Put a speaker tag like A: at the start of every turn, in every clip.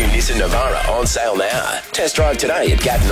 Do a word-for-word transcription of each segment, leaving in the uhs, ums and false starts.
A: new Nissan Navara on sale now. Test drive today at Gatton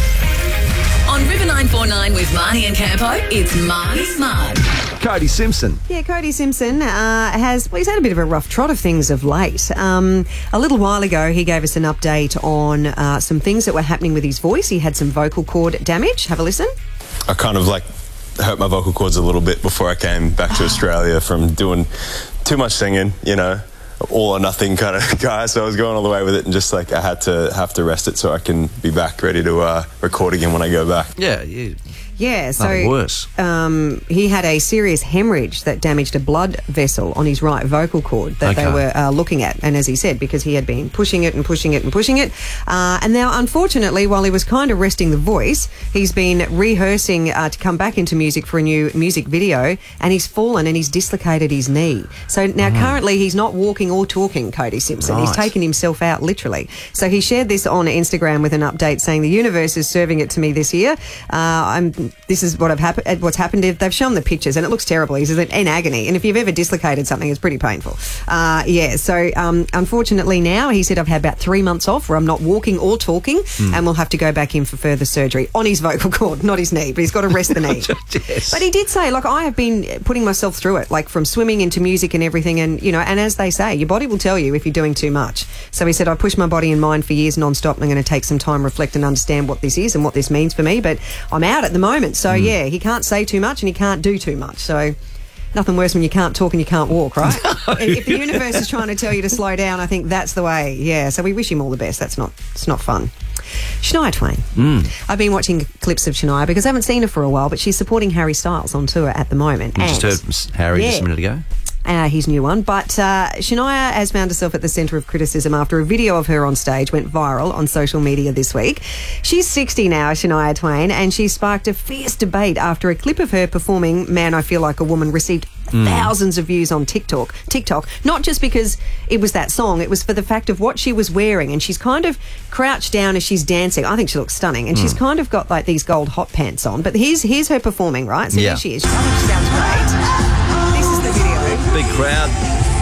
A: Auto.
B: On River nine four nine with Marnie and Campo, it's Marnie's Mud.
C: Cody Simpson.
D: Yeah, Cody Simpson uh, has, well, he's had a bit of a rough trot of things of late. Um, a little while ago, he gave us an update on uh, some things that were happening with his voice. He had some vocal cord damage. Have a listen.
E: I kind of like hurt my vocal cords a little bit before I came back to Australia from doing too much singing, you know, all or nothing kind of guy. So I was going all the way with it, and just like I had to have to rest it so I can be back ready to uh, record again when I go back.
C: Yeah, you.
D: Yeah, so
C: Nothing worse.
D: Um, he had a serious hemorrhage that damaged a blood vessel on his right vocal cord that
C: Okay.
D: they were uh, looking at. And as he said, because he had been pushing it and pushing it and pushing it. Uh, and now, unfortunately, while he was kind of resting the voice, he's been rehearsing uh, to come back into music for a new music video, and he's fallen and he's dislocated his knee. So now currently he's not walking or talking, Cody Simpson. He's
C: Right.
D: taken himself out, literally. So he shared this on Instagram with an update saying, the universe is serving it to me this year. Uh, I'm, this is what I've happened. What's happened. They've shown the pictures and it looks terrible. He's in agony. And if you've ever dislocated something, it's pretty painful. Uh, yeah. So um, unfortunately now, he said, I've had about three months off where I'm not walking or talking, mm. and we'll have to go back in for further surgery on his vocal cord, not his knee, but he's got to rest the knee.
C: Yes.
D: But he did say, like, I have been putting myself through it, like from swimming into music and everything. And, you know, and as they say, your body will tell you if you're doing too much. So he said, I pushed my body and mind for years non-stop, and I'm going to take some time, reflect and understand what this is and what this means for me. But I'm out at the moment. So, mm. yeah, he can't say too much and he can't do too much. So nothing worse when you can't talk and you can't walk, right? No. If the universe is trying to tell you to slow down, I think that's the way. Yeah, so we wish him all the best. That's not, it's not fun. Shania Twain.
C: Mm.
D: I've been watching clips of Shania because I haven't seen her for a while, but she's supporting Harry Styles on tour at the moment.
C: You
D: and
C: just heard Harry
D: yeah.
C: just a minute ago.
D: Uh, his new one. But uh, Shania has found herself at the centre of criticism after a video of her on stage went viral on social media this week. She's sixty now, Shania Twain, and she sparked a fierce debate after a clip of her performing Man, I Feel Like a Woman received mm. thousands of views on TikTok. TikTok, not just because it was that song, it was for the fact of what she was wearing, and she's kind of crouched down as she's dancing. I think she looks stunning, and mm. she's kind of got like these gold hot pants on. But here's, here's her performing, right? So
C: yeah.
D: here she is. I think she sounds great. This is the video.
C: Big crowd.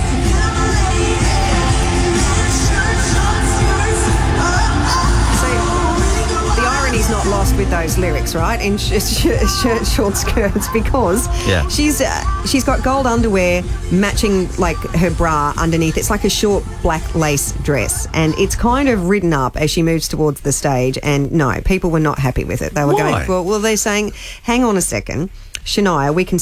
D: So the irony's not lost with those lyrics, right? In sh- sh- shirt, short skirts, because
C: yeah.
D: she's uh, she's got gold underwear matching like her bra underneath. It's like a short black lace dress, and it's kind of ridden up as she moves towards the stage. And no, people were not happy with it. They were
C: Why?
D: going, well, well, they're saying, hang on a second, Shania, we can